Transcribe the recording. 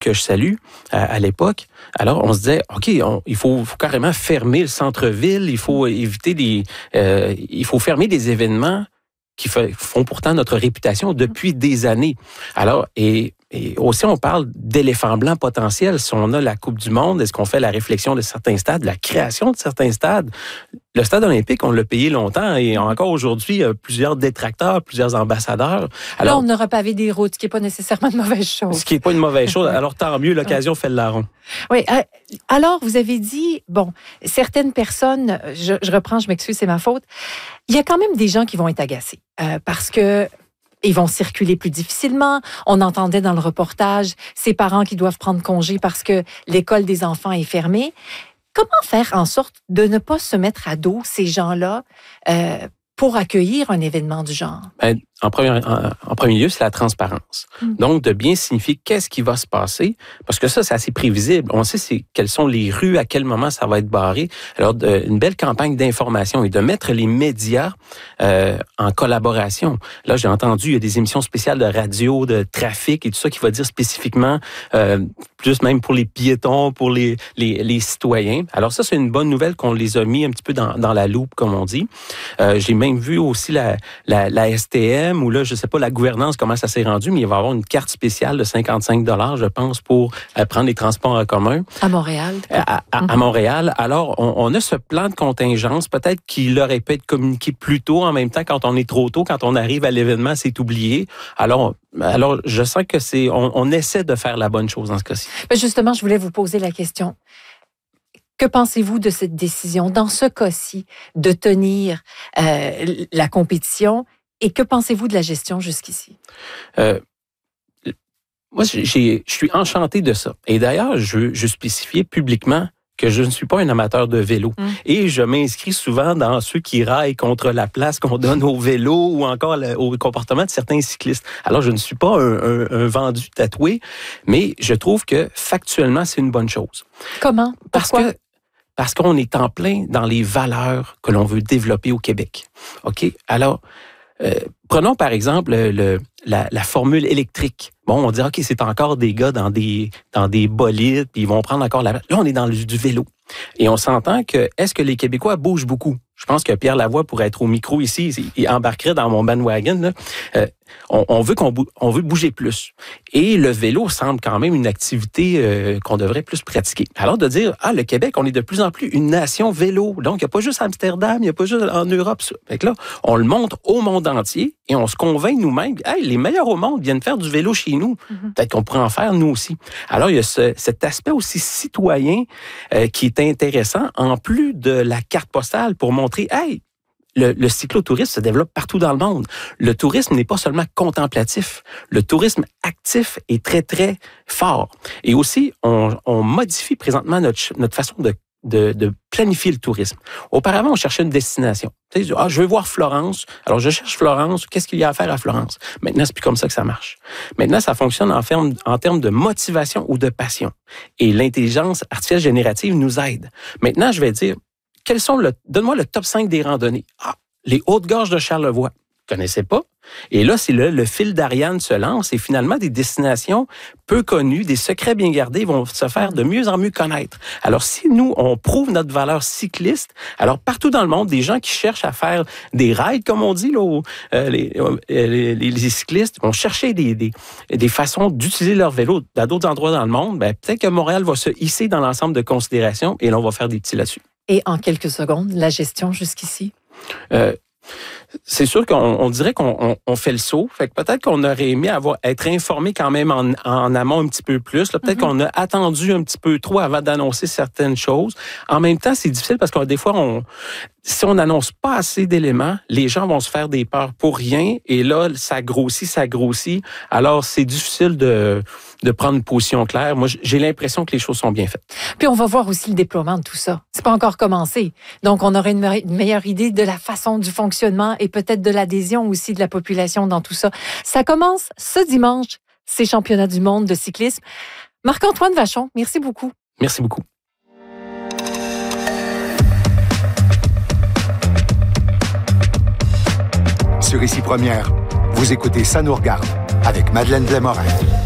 que je salue à l'époque. Alors, on se disait, OK, il faut carrément fermer le centre-ville, il faut éviter il faut fermer des événements qui font pourtant notre réputation depuis des années. Alors, et aussi, on parle d'éléphants blancs potentiels. Si on a la Coupe du Monde, est-ce qu'on fait la réflexion de certains stades, la création de certains stades? Le stade olympique, on l'a payé longtemps et encore aujourd'hui, plusieurs détracteurs, plusieurs ambassadeurs. Alors, là, on n'aura pas vu des routes, ce qui n'est pas nécessairement une mauvaise chose. Ce qui n'est pas une mauvaise chose. Alors, tant mieux, l'occasion fait le larron. Oui. Alors, vous avez dit, certaines personnes, je reprends, je m'excuse, c'est ma faute. Il y a quand même des gens qui vont être agacés parce que ils vont circuler plus difficilement. On entendait dans le reportage ces parents qui doivent prendre congé parce que l'école des enfants est fermée. Comment faire en sorte de ne pas se mettre à dos ces gens-là pour accueillir un événement du genre? En premier lieu, c'est la transparence. Donc, de bien signifier qu'est-ce qui va se passer, parce que ça, c'est assez prévisible. On sait quelles sont les rues, à quel moment ça va être barré. Alors, une belle campagne d'information et de mettre les médias en collaboration. Là, j'ai entendu, il y a des émissions spéciales de radio, de trafic et tout ça qui va dire spécifiquement, plus même pour les piétons, pour les citoyens. Alors ça, c'est une bonne nouvelle qu'on les a mis un petit peu dans la loupe, comme on dit. J'ai même vu aussi la STM, où là, je ne sais pas la gouvernance, comment ça s'est rendu, mais il va y avoir une carte spéciale de 55 $, je pense, pour prendre les transports en commun. À Montréal. À Montréal. Alors, on a ce plan de contingence, peut-être qu'il aurait pu être communiqué plus tôt, en même temps, quand on est trop tôt, quand on arrive à l'événement, c'est oublié. Alors, je sens que on essaie de faire la bonne chose dans ce cas-ci. Mais justement, je voulais vous poser la question. Que pensez-vous de cette décision, dans ce cas-ci, de tenir la compétition? Et que pensez-vous de la gestion jusqu'ici? Moi, je suis enchanté de ça. Et d'ailleurs, je spécifiais publiquement que je ne suis pas un amateur de vélo. Et je m'inscris souvent dans ceux qui raillent contre la place qu'on donne au vélo ou encore au comportement de certains cyclistes. Alors, je ne suis pas un vendu tatoué, mais je trouve que factuellement, c'est une bonne chose. Comment? Pourquoi? Parce qu'on est en plein dans les valeurs que l'on veut développer au Québec. OK? Alors, prenons par exemple la formule électrique. Bon, on dit, OK, c'est encore des gars dans des bolides, puis ils vont prendre encore la... Là, on est dans du vélo. Et on s'entend que, est-ce que les Québécois bougent beaucoup? Je pense que Pierre Lavoie pourrait être au micro ici, il embarquerait dans mon bandwagon. Là. On veut bouger plus. Et le vélo semble quand même une activité qu'on devrait plus pratiquer. Alors de dire, le Québec, on est de plus en plus une nation vélo. Donc, il n'y a pas juste Amsterdam, il n'y a pas juste en Europe. Ça. Fait que là, on le montre au monde entier et on se convainc nous-mêmes, les meilleurs au monde viennent faire du vélo chez nous. Peut-être qu'on pourrait en faire nous aussi. Alors, il y a cet aspect aussi citoyen qui est intéressant, en plus de la carte postale pour montrer, le cyclotourisme se développe partout dans le monde. Le tourisme n'est pas seulement contemplatif. Le tourisme actif est très, très fort. Et aussi, on modifie présentement notre façon de planifier le tourisme. Auparavant, on cherchait une destination. Tu sais, je veux voir Florence. Alors, je cherche Florence. Qu'est-ce qu'il y a à faire à Florence? Maintenant, c'est plus comme ça que ça marche. Maintenant, ça fonctionne en termes de motivation ou de passion. Et l'intelligence artificielle générative nous aide. Maintenant, je vais dire, donne-moi le top 5 des randonnées. Les Hautes-Gorges de Charlevoix. Je ne connaissais pas. Et là, c'est le fil d'Ariane se lance et finalement, des destinations peu connues, des secrets bien gardés vont se faire de mieux en mieux connaître. Alors, si nous, on prouve notre valeur cycliste, alors partout dans le monde, des gens qui cherchent à faire des rides, comme on dit, là, les cyclistes vont chercher des façons d'utiliser leur vélo à d'autres endroits dans le monde, peut-être que Montréal va se hisser dans l'ensemble de considérations et là, on va faire des petits là-dessus. Et en quelques secondes, la gestion jusqu'ici? C'est sûr qu'on dirait qu'on fait le saut. Fait que peut-être qu'on aurait aimé être informé quand même en amont un petit peu plus. Là. Peut-être qu'on a attendu un petit peu trop avant d'annoncer certaines choses. En même temps, c'est difficile parce que des fois, si on n'annonce pas assez d'éléments, les gens vont se faire des peurs pour rien. Et là, ça grossit. Alors, c'est difficile de prendre une position claire. Moi, j'ai l'impression que les choses sont bien faites. Puis, on va voir aussi le déploiement de tout ça. C'est pas encore commencé. Donc, on aurait une meilleure idée de la façon du fonctionnement et peut-être de l'adhésion aussi de la population dans tout ça. Ça commence ce dimanche, ces championnats du monde de cyclisme. Marc-Antoine Vachon, merci beaucoup. Merci beaucoup. Sur Ici Première, vous écoutez Ça nous regarde avec Madeleine Blais-Morin.